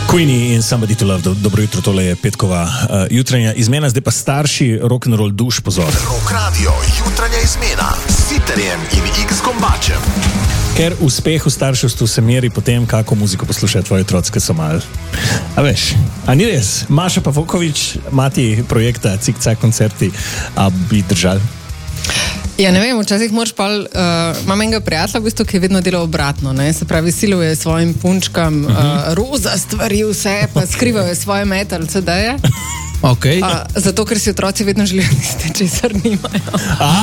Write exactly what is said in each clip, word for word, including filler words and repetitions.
Queenie in Somebody to Love, dobro jutro, tole je petkova uh, jutranja izmena, zdaj pa starši rock'n'roll duš, pozor. Rock Radio, jutranja izmena s Siterjem in X-Kombačem. Ker uspeh v starševstvu se meri po tem, kako muziko poslušajo tvoji otroci, ki so mal. A veš, a ni res? Maša Pavokovič, mati projekta Cik-Cak koncerti, a bi držali? Ja, ne vem, včasih moraš pa, uh, imam enega prijatelja, v bistvu, ki je vedno delal obratno, ne, se pravi, siluje svojim punčkam uh, roza stvari, vse, pa skrivajo svoje metal, C D-je. Okay. Uh, zato, ker si otroci vedno želijo tiste, česar nimajo.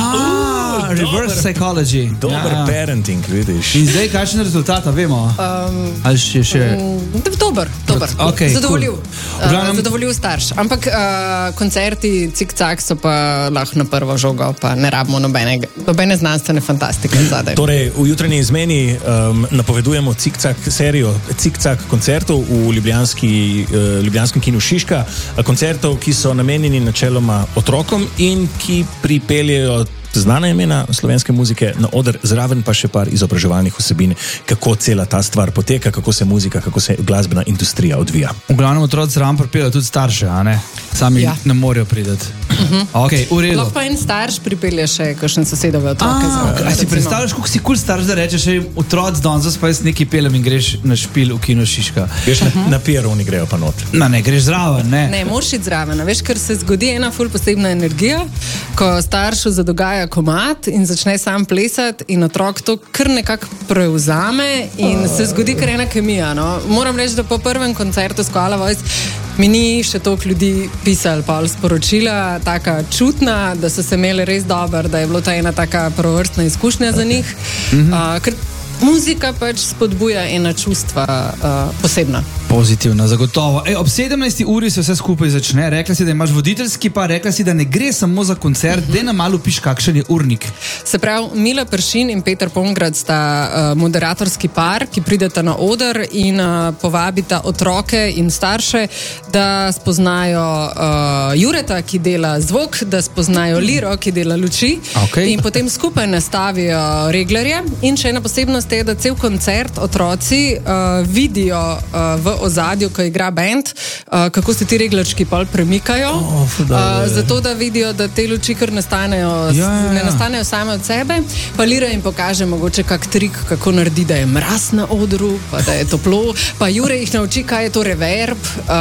Ah, reverse psychology. Dober ja. Parenting, vidiš. In zdaj, kakšen rezultat, vemo? Um, Ali še še? Um, dober, dober. Okay, zadovoljiv. Cool. Uh, zadovoljiv starš. Ampak uh, koncerti Cik-Cak so pa lahko na prvo žogo, pa ne rabimo nobenega, nobene znanstvene fantastike zadaj. Torej, v jutranji izmeni um, napovedujemo Cik-Cak serijo Cik-Cak koncertov v ljubljanski, uh, ljubljanskem kinu Šiška. Koncertov, ki so namenjeni načeloma otrokom in ki pripeljejo znane imena slovenske muzike na oder, zraven pa še par izobraževalnih vsebin, kako cela ta stvar poteka, kako se muzika, kako se glasbena industrija odvija. V glavnem otroci zraven pripeljejo tudi starše, a ne? Sami ja. ne morejo priti. Uh-huh. Ok, v redu. Lahko pa en starš pripelje še kakšen sosedove otroke. A, a si predstavljaš, kako si kul starš, da rečeš, že otroci danes pa jaz nekaj pelem in greš na špil v kino Šiška. Veš, uh-huh. na, na Pieroni grejo pa not. Na ne, greš zraven, ne? Ne, moraš iti zraven. Veš, ker se zgodi ena ful posebna energija, ko staršu zadogaja komat in začne sam plesati in otrok to kar nekako prevzame in oh. se zgodi kar ena kemija. No? Moram reči, da po prvem koncertu s Koala Voice mi ni še toliko ljudi pisali pa sporočila, taka čutna, da so se imeli res dobro, da je bilo ta ena taka prvovrstna izkušnja okay. za njih. Mm-hmm. Uh, ker muzika pač spodbuja ena čustva uh, posebna. Pozitivna, zagotovo. Ej, ob sedemnajsti uri se vse skupaj začne. Rekla si, da imaš voditeljski par, rekla si, da ne gre samo za koncert, uh-huh. da nam malo piš, kakšen je urnik. Se pravi, Mila Pršin in Peter Pongrad sta uh, moderatorski par, ki prideta na oder in uh, povabita otroke in starše, da spoznajo uh, Jureta, ki dela zvok, da spoznajo Liro, ki dela luči okay. in potem skupaj nastavijo reglerje. In še ena posebnost je, da cel koncert otroci uh, vidijo uh, v ozadju, ko igra band, uh, kako se ti reglački pol premikajo, oh, uh, zato da vidijo, da te luči kar nastanejo, ja, ja. ne nastanejo same od sebe. Pa Lira jim pokaže mogoče kak trik, kako naredi, da je mraz na odru, pa da je toplo, pa Jure jih nauči, kaj je to reverb. Uh,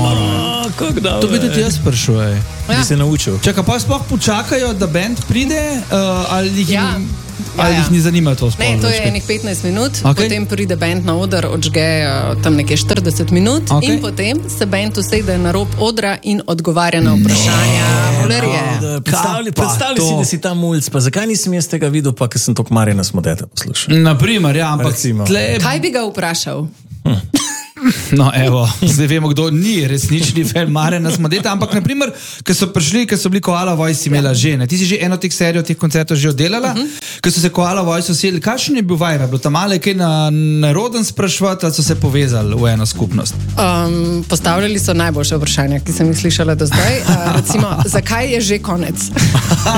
no, kako da. To bi tudi jaz sprašal. Ja. Bi se naučil. Čaka, pa sploh počakajo, da band pride, uh, ali jih ja. Ali ja, jih ni zanima to spolno? Ne, to je enih petnajst minut, okay. potem pride band na oder, odžge uh, tam nekje štirideset minut okay. in potem se band usede na rob odra in odgovarja na vprašanja. No, predstavljaj predstavlj si, da si tam mulc, pa zakaj nisem jaz tega videl, pa ker sem to Marjana Smodeta poslušal. Naprimer, ja, ampak tle... Kaj bi ga vprašal? Hm. No, evo, zdaj vemo, kdo ni resnični fan Marjana Smodeta, ampak naprimer, ko so prišli, ko so bili Koala Voice imela ja. žene. Ti si že eno teh serijo, teh koncertov že oddelala, uh-huh. ko so se Koala Voice usedli. Kakšen je bil vibe? Bilo tam malo kaj na naroden sprašvati, ali so se povezali v eno skupnost? Um, postavljali so najboljše vprašanja, ki sem jih slišala do zdaj. Uh, recimo, zakaj je že konec?